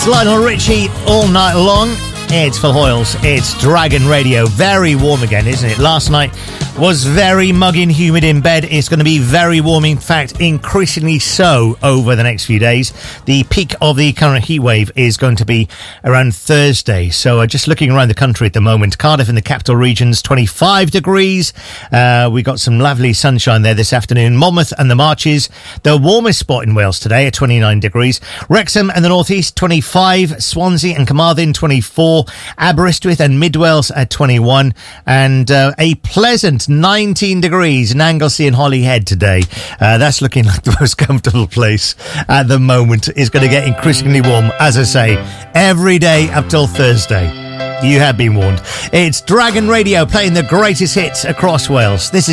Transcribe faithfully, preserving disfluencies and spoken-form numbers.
It's Lionel Richie all night long. It's Phil Hoyles. It's Dragon Radio. Very warm again, isn't it? Last night was very muggy and humid in bed. It's going to be very warm, in fact, increasingly so over the next few days. The peak of the current heat wave is going to be around Thursday. So uh, just looking around the country at the moment, Cardiff in the capital regions, twenty-five degrees. Uh, we got some lovely sunshine there this afternoon. Monmouth and the Marches, the warmest spot in Wales today at twenty-nine degrees. Wrexham and the North East, twenty-five. Swansea and Carmarthen, twenty-four. Aberystwyth and Mid Wales at twenty-one. And uh, a pleasant nineteen degrees in Anglesey and Holyhead today. Uh, that's looking like the most comfortable place at the moment. It's going to get increasingly warm, as I say, every day up till Thursday. You have been warned. It's Dragon Radio playing the greatest hits across Wales. This is